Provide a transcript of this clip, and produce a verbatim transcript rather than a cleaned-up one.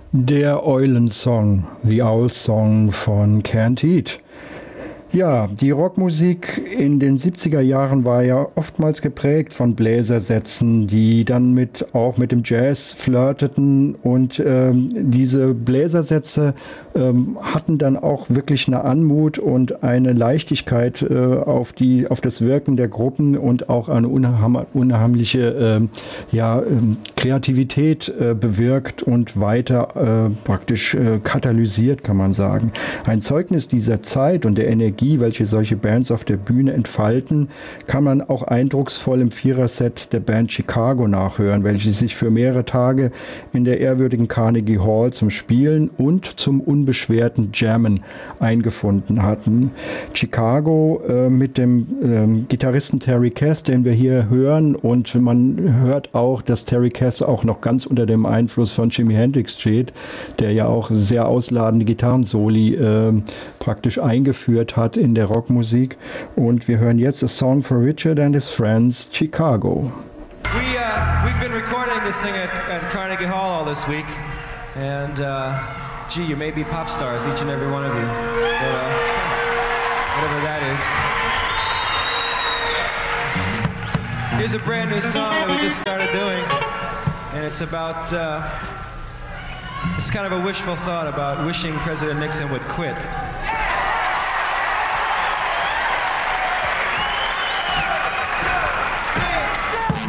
Der Eulensong, The Owl Song von Canned Heat. Ja, die Rockmusik in den siebziger Jahren war ja oftmals geprägt von Bläsersätzen, die dann mit auch mit dem Jazz flirteten, und ähm, diese Bläsersätze ähm, hatten dann auch wirklich eine Anmut und eine Leichtigkeit äh, auf die auf das Wirken der Gruppen und auch eine unheim, unheimliche äh, ja, äh, Kreativität äh, bewirkt und weiter äh, praktisch äh, katalysiert, kann man sagen. Ein Zeugnis dieser Zeit und der Energie, welche solche Bands auf der Bühne entfalten, kann man auch eindrucksvoll im Viererset der Band Chicago nachhören, welche sich für mehrere Tage in der ehrwürdigen Carnegie Hall zum Spielen und zum unbeschwerten Jammen eingefunden hatten. Chicago äh, mit dem ähm, Gitarristen Terry Kath, den wir hier hören, und man hört auch, dass Terry Kath auch noch ganz unter dem Einfluss von Jimi Hendrix steht, der ja auch sehr ausladende Gitarrensoli äh, praktisch eingeführt hat in der Rockmusik. Und wir hören jetzt A Song for Richard and His Friends, Chicago. We, uh, we've been recording this thing at, at Carnegie Hall all this week, and uh, gee, you may be pop stars, each and every one of you, but, uh, whatever that is. Here's a brand new song that we just started doing, and it's about, uh, it's kind of a wishful thought about wishing President Nixon would quit.